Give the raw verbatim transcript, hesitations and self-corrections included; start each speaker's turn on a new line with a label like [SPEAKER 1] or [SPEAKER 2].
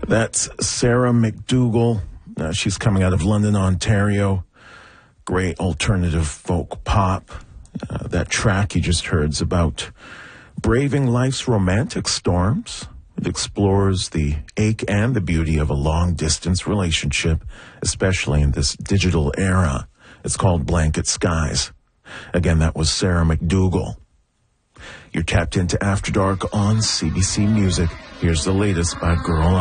[SPEAKER 1] That's Sarah McDougall. Uh, she's coming out of London, Ontario. Great alternative folk pop. Uh, that track you just heard is about braving life's romantic storms. It explores the ache and the beauty of a long-distance relationship, especially in this digital era. It's called Blanket Skies. Again, that was Sarah McDougall. You're tapped into After Dark on C B C Music. Here's the latest by Girl